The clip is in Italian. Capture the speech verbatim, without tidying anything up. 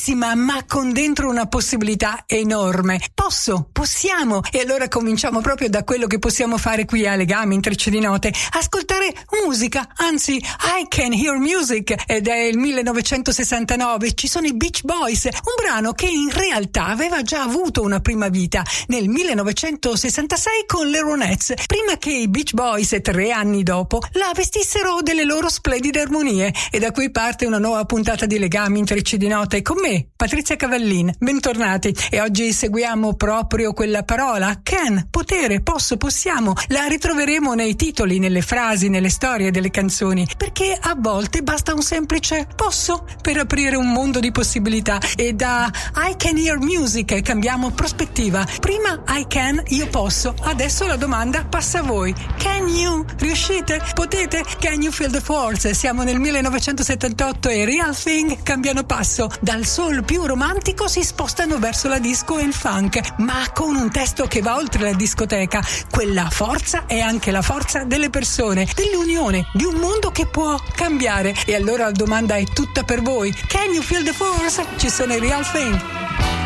piccolissima, ma con dentro una possibilità enorme. Posso, possiamo. E allora cominciamo proprio da quello che possiamo fare qui a Legami in Trecce di Note: ascoltare musica, anzi I Can Hear Music, ed è il millenovecentosessantanove. Ci sono i Beach Boys, un brano che in realtà aveva già avuto una prima vita nel millenovecentosessantasei con le Ronettes, prima che i Beach Boys, tre anni dopo, la vestissero delle loro splendide armonie. E da qui parte una nuova puntata di Legami in Trecce di Note con me, Patrizia Cavallin. Bentornati. E oggi seguiamo proprio quella parola, can, potere, posso, possiamo. La ritroveremo nei titoli, nelle frasi, nelle storie delle canzoni, perché a volte basta un semplice posso per aprire un mondo di possibilità. E da I Can Hear Music cambiamo prospettiva. Prima I can, io posso, adesso la domanda passa a voi. Can you? Riuscite? Potete? Can you feel the force? Siamo nel millenovecentosettantotto e Real Thing cambiano passo. Dal soul più romantico si spostano verso la disco e il funk, ma con un testo che va oltre la discoteca. Quella forza è anche la forza delle persone, dell'unione, di un mondo che può cambiare. E allora la domanda è tutta per voi. Can you feel the force? Ci sono i Real Thing.